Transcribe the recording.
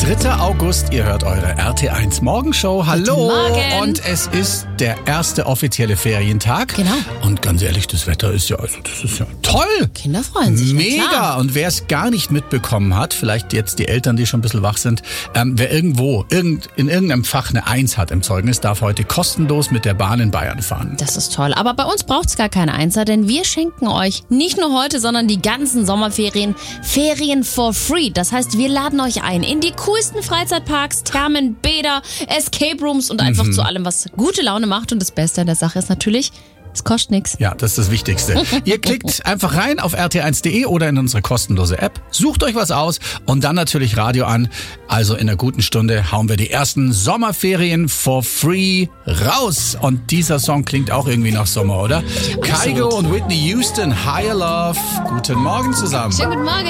3. August, ihr hört eure RT1 Morgenshow. Hallo! Guten Morgen. Und es ist der erste offizielle Ferientag. Genau. Und ganz ehrlich, das Wetter ist ja, das ist ja toll! Kinder freuen sich. Mega! Na klar. Und wer es gar nicht mitbekommen hat, vielleicht jetzt die Eltern, die schon ein bisschen wach sind, wer irgendwo, in irgendeinem Fach eine 1 hat im Zeugnis, darf heute kostenlos mit der Bahn in Bayern fahren. Das ist toll. Aber bei uns braucht es gar keine Einser, denn wir schenken euch nicht nur heute, sondern die ganzen Sommerferien Ferien for free. Das heißt, wir laden euch ein in die coolsten Freizeitparks, Thermen, Bäder, Escape Rooms und einfach zu allem, was gute Laune macht. Und das Beste an der Sache ist natürlich, es kostet nichts. Ja, das ist das Wichtigste. Ihr klickt einfach rein auf rt1.de oder in unsere kostenlose App, sucht euch was aus und dann natürlich Radio an. Also in einer guten Stunde hauen wir die ersten Sommerferien for free raus. Und dieser Song klingt auch irgendwie nach Sommer, oder? Kygo und Whitney Houston, Higher Love. Guten Morgen zusammen. Schönen guten Morgen.